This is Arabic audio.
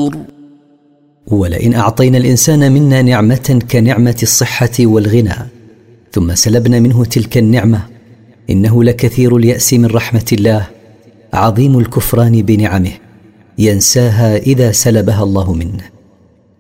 كفور. ولئن أعطينا الإنسان منا نعمة كنعمة الصحة والغنى ثم سلبنا منه تلك النعمة إنه لكثير اليأس من رحمة الله، عظيم الكفران بنعمه، ينساها إذا سلبها الله منه.